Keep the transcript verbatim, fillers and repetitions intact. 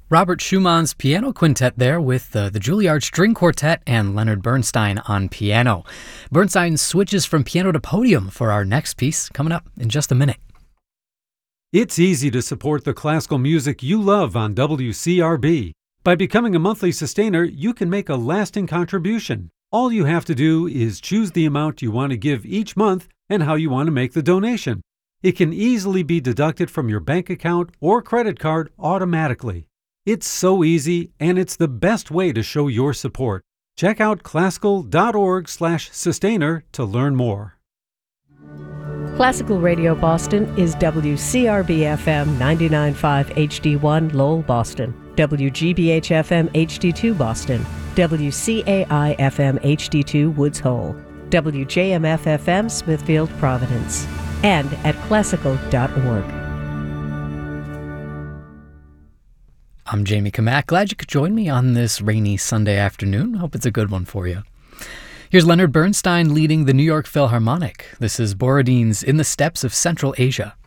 Robert Schumann's piano quintet there with uh, the Juilliard String Quartet and Leonard Bernstein on piano. Bernstein switches from piano to podium for our next piece, coming up in just a minute. It's easy to support the classical music you love on W C R B. By becoming a monthly sustainer, you can make a lasting contribution. All you have to do is choose the amount you want to give each month and how you want to make the donation. It can easily be deducted from your bank account or credit card automatically. It's so easy, and it's the best way to show your support. Check out classical.org slash sustainer to learn more. Classical Radio Boston is W C R B F M ninety-nine point five H D one Lowell, Boston, W G B H F M H D two Boston, W C A I F M H D two Woods Hole, W J M F F M Smithfield, Providence, and at classical dot org. I'm Jamie Kamak. Glad you could join me on this rainy Sunday afternoon. Hope it's a good one for you. Here's Leonard Bernstein leading the New York Philharmonic. This is Borodin's In the Steppes of Central Asia.